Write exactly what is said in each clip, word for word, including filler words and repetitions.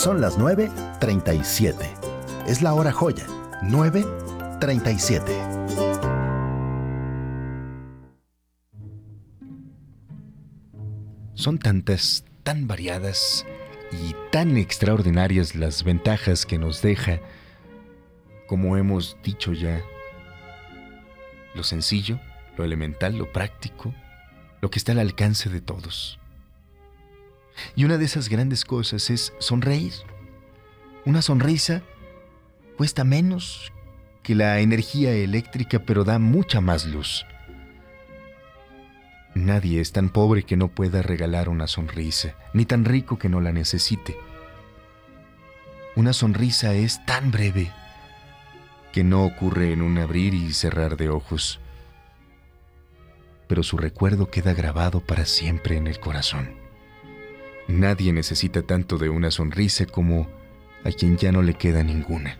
Son las nueve treinta y siete. Es la hora joya. nueve treinta y siete. Son tantas, tan variadas y tan extraordinarias las ventajas que nos deja, como hemos dicho ya, lo sencillo, lo elemental, lo práctico, lo que está al alcance de todos. Y una de esas grandes cosas es sonreír. Una sonrisa cuesta menos que la energía eléctrica, pero da mucha más luz. Nadie es tan pobre que no pueda regalar una sonrisa, ni tan rico que no la necesite. Una sonrisa es tan breve que no ocurre en un abrir y cerrar de ojos, pero su recuerdo queda grabado para siempre en el corazón. Nadie necesita tanto de una sonrisa como a quien ya no le queda ninguna.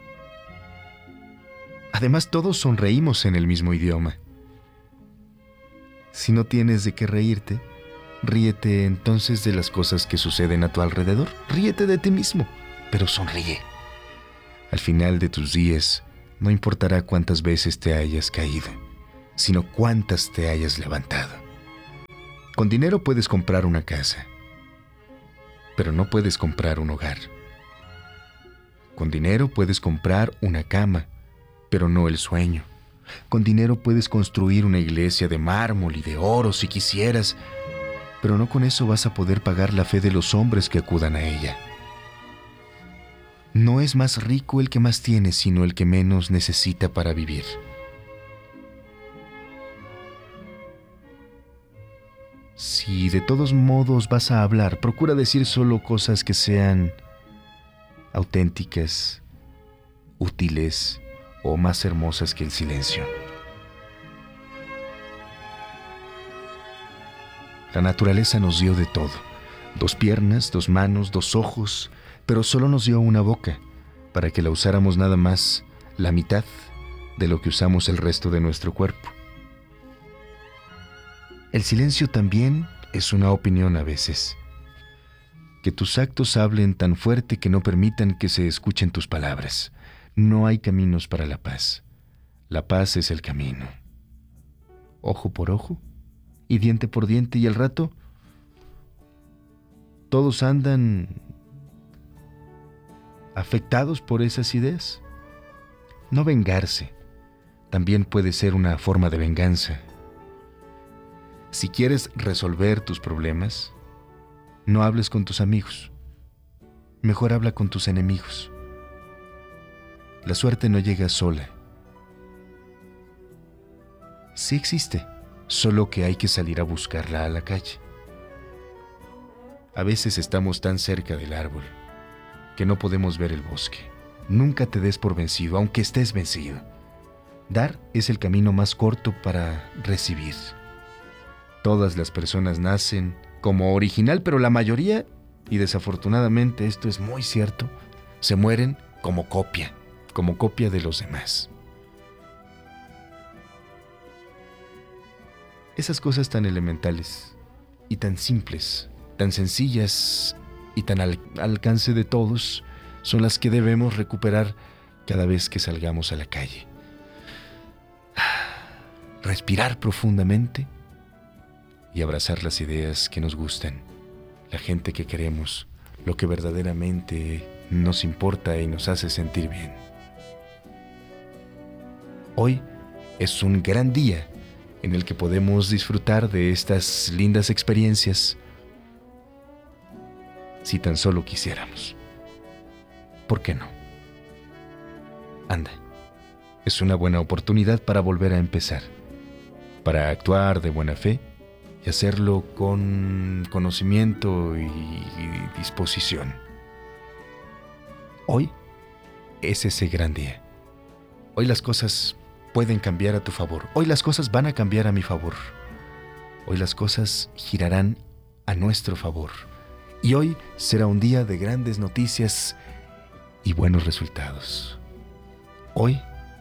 Además, todos sonreímos en el mismo idioma. Si no tienes de qué reírte, ríete entonces de las cosas que suceden a tu alrededor. Ríete de ti mismo, pero sonríe. Al final de tus días, no importará cuántas veces te hayas caído, sino cuántas te hayas levantado. Con dinero puedes comprar una casa, pero no puedes comprar un hogar. Con dinero puedes comprar una cama, pero no el sueño. Con dinero puedes construir una iglesia de mármol y de oro si quisieras, pero no con eso vas a poder pagar la fe de los hombres que acudan a ella. No es más rico el que más tiene, sino el que menos necesita para vivir. Si de todos modos vas a hablar, procura decir solo cosas que sean auténticas, útiles o más hermosas que el silencio. La naturaleza nos dio de todo: dos piernas, dos manos, dos ojos, pero solo nos dio una boca, para que la usáramos nada más la mitad de lo que usamos el resto de nuestro cuerpo. El silencio también es una opinión a veces. Que tus actos hablen tan fuerte que no permitan que se escuchen tus palabras. No hay caminos para la paz. La paz es el camino. Ojo por ojo y diente por diente, y al rato todos andan afectados por esas ideas. No vengarse también puede ser una forma de venganza. Si quieres resolver tus problemas, no hables con tus amigos. Mejor habla con tus enemigos. La suerte no llega sola. Sí existe, solo que hay que salir a buscarla a la calle. A veces estamos tan cerca del árbol que no podemos ver el bosque. Nunca te des por vencido, aunque estés vencido. Dar es el camino más corto para recibir. Todas las personas nacen como original, pero la mayoría, y desafortunadamente esto es muy cierto, se mueren como copia, como copia de los demás. Esas cosas tan elementales y tan simples, tan sencillas y tan al alcance de todos, son las que debemos recuperar cada vez que salgamos a la calle. Respirar profundamente y abrazar las ideas que nos gustan, la gente que queremos, lo que verdaderamente nos importa y nos hace sentir bien. Hoy es un gran día en el que podemos disfrutar de estas lindas experiencias, si tan solo quisiéramos. ¿Por qué no? Anda, es una buena oportunidad para volver a empezar, para actuar de buena fe y hacerlo con conocimiento y disposición. Hoy es ese gran día. Hoy las cosas pueden cambiar a tu favor. Hoy las cosas van a cambiar a mi favor. Hoy las cosas girarán a nuestro favor. Y hoy será un día de grandes noticias y buenos resultados. Hoy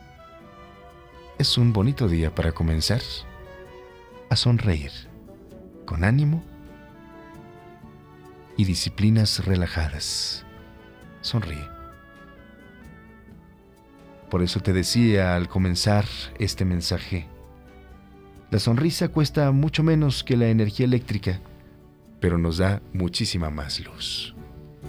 es un bonito día para comenzar a sonreír con ánimo y disciplinas relajadas. sonríe. Por eso te decía al comenzar este mensaje, la sonrisa cuesta mucho menos que la energía eléctrica, pero nos da muchísima más luz.